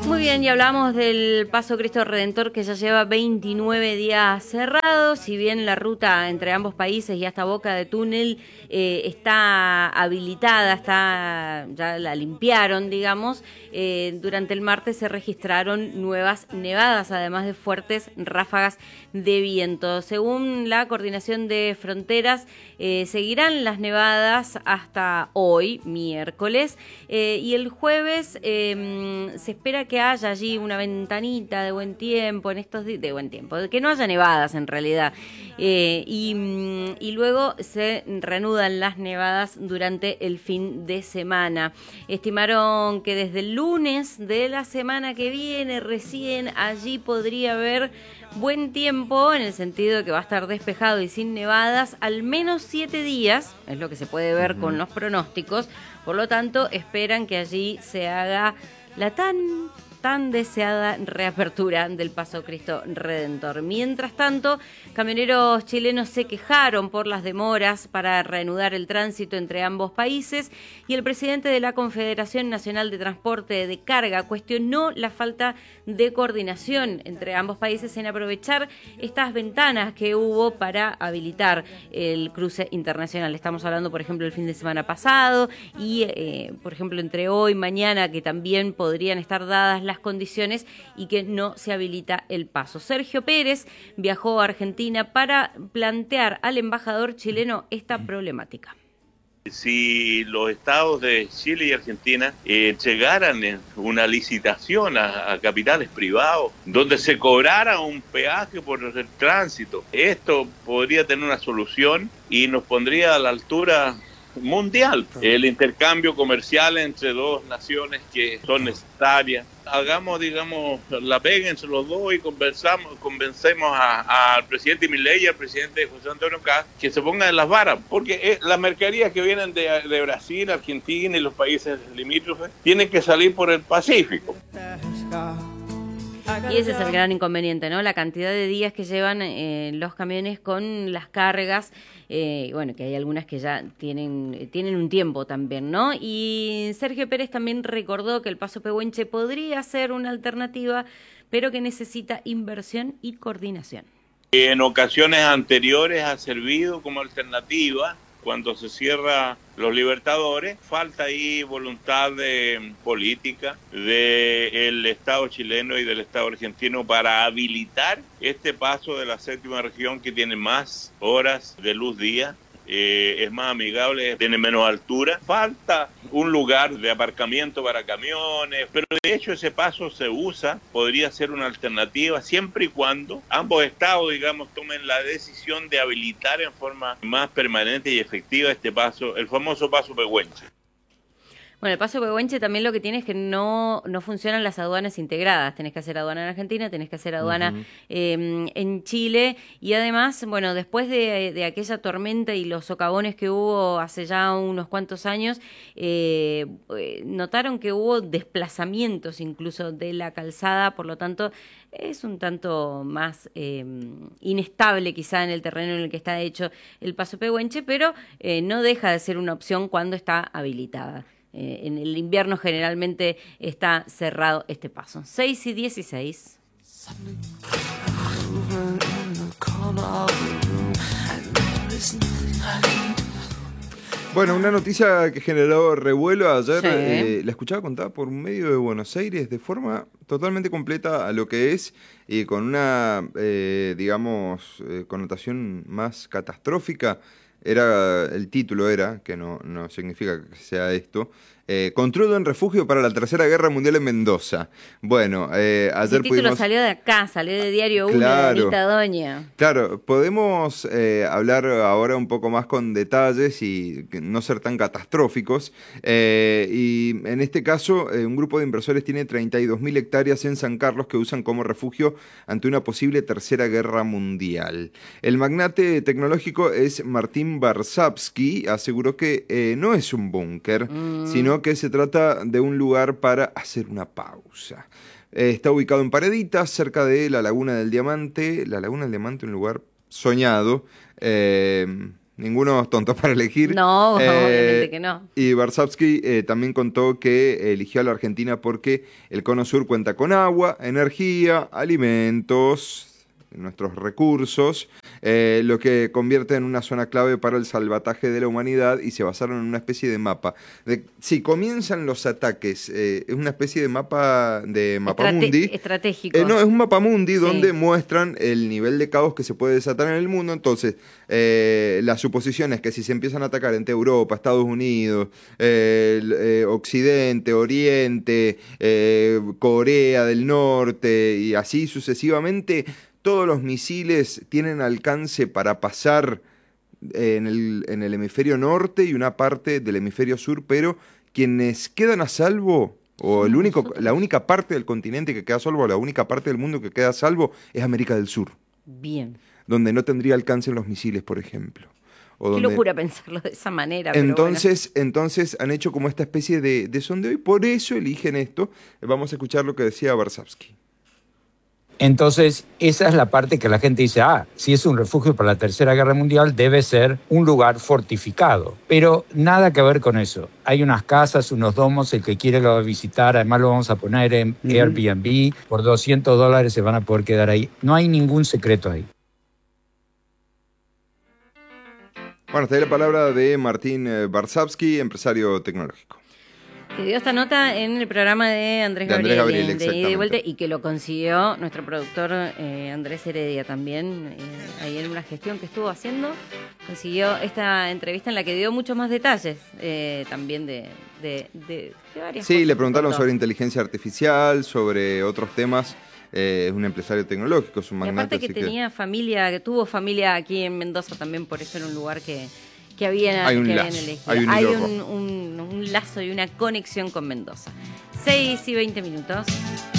Muy bien, y hablamos del Paso Cristo Redentor, que ya lleva 29 días cerrado. Si bien la ruta entre ambos países y hasta Boca de Túnel está habilitada, ya la limpiaron, digamos, durante el martes se registraron nuevas nevadas, además de fuertes ráfagas de viento. Según la Coordinación de Fronteras, seguirán las nevadas hasta hoy, miércoles, y el jueves se espera que haya allí una ventanita de buen tiempo en estos días, de buen tiempo, que no haya nevadas en realidad, y luego se reanudan las nevadas durante el fin de semana. Estimaron que desde el lunes de la semana que viene recién allí podría haber buen tiempo, en el sentido de que va a estar despejado y sin nevadas, al menos 7 días, es lo que se puede ver con los pronósticos. Por lo tanto, esperan que allí se haga la tan deseada reapertura del Paso Cristo Redentor. Mientras tanto, camioneros chilenos se quejaron por las demoras para reanudar el tránsito entre ambos países, y el presidente de la Confederación Nacional de Transporte de Carga cuestionó la falta de coordinación entre ambos países en aprovechar estas ventanas que hubo para habilitar el cruce internacional. Estamos hablando, por ejemplo, el fin de semana pasado y, por ejemplo, entre hoy y mañana, que también podrían estar dadas las condiciones y que no se habilita el paso. Sergio Pérez viajó a Argentina para plantear al embajador chileno esta problemática. Si los estados de Chile y Argentina entregaran una licitación a capitales privados donde se cobrara un peaje por el tránsito, esto podría tener una solución y nos pondría a la altura mundial. El intercambio comercial entre dos naciones que son necesarias. Hagamos, digamos, la pega entre los dos y convencemos al presidente Milei y al presidente José Antonio Kast que se pongan en las varas, porque las mercaderías que vienen de Brasil, Argentina y los países limítrofes tienen que salir por el Pacífico. Y ese es el gran inconveniente, ¿no? La cantidad de días que llevan los camiones con las cargas. Bueno, que hay algunas que ya tienen un tiempo también, ¿no? Y Sergio Pérez también recordó que el Paso Pehuenche podría ser una alternativa, pero que necesita inversión y coordinación. En ocasiones anteriores ha servido como alternativa. Cuando se cierra los Libertadores, falta ahí voluntad política del Estado chileno y del Estado argentino para habilitar este paso de la séptima región, que tiene más horas de luz día, es más amigable, tiene menos altura. Falta un lugar de aparcamiento para camiones, pero de hecho ese paso se usa, podría ser una alternativa siempre y cuando ambos estados, digamos, tomen la decisión de habilitar en forma más permanente y efectiva este paso, el famoso Paso Pehuenche. Bueno, el Paso Pehuenche también lo que tiene es que no funcionan las aduanas integradas. Tenés que hacer aduana en Argentina, tenés que hacer aduana en Chile, y además, bueno, después de aquella tormenta y los socavones que hubo hace ya unos cuantos años, notaron que hubo desplazamientos incluso de la calzada, por lo tanto es un tanto más inestable quizá en el terreno en el que está hecho el Paso Pehuenche, pero no deja de ser una opción cuando está habilitada. En el invierno generalmente está cerrado este paso. 6:16. Bueno, una noticia que generó revuelo ayer, Sí. la escuchaba contada por un medio de Buenos Aires de forma totalmente completa a lo que es, y con una, digamos, connotación más catastrófica. El título era, que no significa que sea esto, construyen refugio para la Tercera Guerra Mundial en Mendoza. Bueno, ayer Ese título pudimos... salió de acá, salió de Diario 1, Claro. de Anita Doña. Claro, podemos hablar ahora un poco más con detalles y no ser tan catastróficos. Y en este caso, un grupo de inversores tiene 32.000 hectáreas en San Carlos que usan como refugio ante una posible Tercera Guerra Mundial. El magnate tecnológico es Martín Varsavsky, aseguró que no es un búnker, sino que se trata de un lugar para hacer una pausa. Está ubicado en Pareditas, cerca de la Laguna del Diamante. La Laguna del Diamante, un lugar soñado. ninguno es tonto para elegir. No, obviamente que no. Y Varsavsky también contó que eligió a la Argentina porque el Cono Sur cuenta con agua, energía, alimentos, nuestros recursos, lo que convierte en una zona clave para el salvataje de la humanidad, y se basaron en una especie de mapa. Si comienzan los ataques, es una especie de mapamundi. Estratégico. No, es un mapamundi donde muestran el nivel de caos que se puede desatar en el mundo. Entonces, la suposición es que si se empiezan a atacar entre Europa, Estados Unidos, Occidente, Oriente, Corea del Norte y así sucesivamente, todos los misiles tienen alcance para pasar en el hemisferio norte y una parte del hemisferio sur, pero quienes quedan a salvo, o la única parte del continente que queda a salvo, la única parte del mundo que queda a salvo, es América del Sur. Bien. Donde no tendría alcance los misiles, por ejemplo. Qué locura pensarlo de esa manera. Entonces han hecho como esta especie de sondeo, y por eso eligen esto. Vamos a escuchar lo que decía Varsavsky. Entonces, esa es la parte que la gente dice, si es un refugio para la Tercera Guerra Mundial, debe ser un lugar fortificado. Pero nada que ver con eso. Hay unas casas, unos domos, el que quiere lo va a visitar, además lo vamos a poner en Airbnb, por $200 se van a poder quedar ahí. No hay ningún secreto ahí. Bueno, hasta ahí la palabra de Martín Varsavsky, empresario tecnológico. Que dio esta nota en el programa de Andrés Gabriel, de Ida y Vuelta, y que lo consiguió nuestro productor Andrés Heredia también, ahí en una gestión que estuvo haciendo, consiguió esta entrevista en la que dio muchos más detalles también de varias cosas. Sí, le preguntaron sobre inteligencia artificial, sobre otros temas. Es un empresario tecnológico, es un magnate. Y aparte que tenía familia, que tuvo familia aquí en Mendoza también, por eso era un lugar que habían elegido. Hay un lazo y una conexión con Mendoza. 6:20.